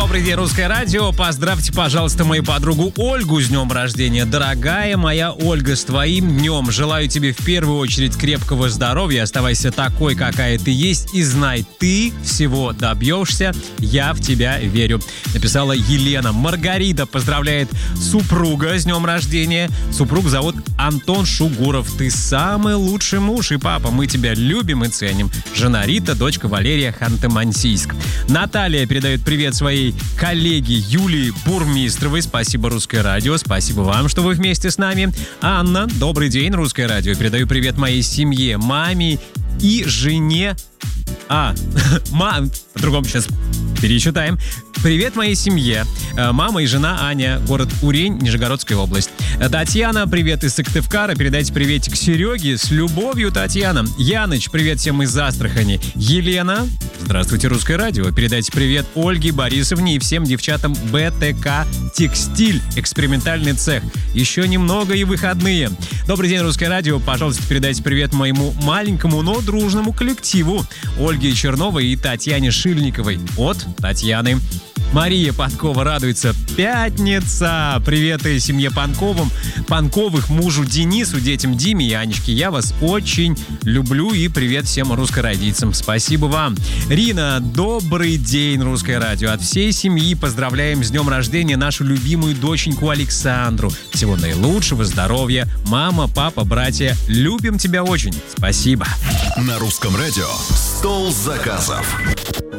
Добрый день, Русское радио. Поздравьте, пожалуйста, мою подругу Ольгу с днем рождения. Дорогая моя Ольга, с твоим днем. Желаю тебе в первую очередь крепкого здоровья. Оставайся такой, какая ты есть. И знай, ты всего добьешься. Я в тебя верю. Написала Елена. Маргарита поздравляет супруга с днем рождения. Супруг зовут Антон Шугуров. Ты самый лучший муж и папа. Мы тебя любим и ценим. Жена Рита, дочка Валерия, Ханты-Мансийск. Наталья передает привет своей коллеге Юлии Бурмистровой. Спасибо, Русское радио. Спасибо вам, что вы вместе с нами. Анна, добрый день, Русское радио. Передаю привет моей семье, маме и жене. По-другому сейчас перечитаем. Привет моей семье. Мама и жена Аня, город Урень, Нижегородская область. Татьяна, привет из Сыктывкара. Передайте приветик Сереге. С любовью, Татьяна. Яныч, привет всем из Астрахани. Елена, здравствуйте, Русское радио. Передайте привет Ольге Борисовне и всем девчатам БТК «Текстиль», экспериментальный цех. Еще немного и выходные. Добрый день, Русское радио. Пожалуйста, передайте привет моему маленькому, но дружному коллективу Ольге Черновой и Татьяне Шильниковой. От Татьяны. Мария Панкова радуется. Пятница! Привет и семье Панковых, мужу Денису, детям Диме и Анечке. Я вас очень люблю и привет всем русскородийцам. Спасибо вам. Рина, добрый день, Русское радио. От всей семьи поздравляем с днем рождения нашу любимую доченьку Александру. Всего наилучшего, здоровья. Мама, папа, братья, любим тебя очень. Спасибо. На Русском радио «Стол заказов».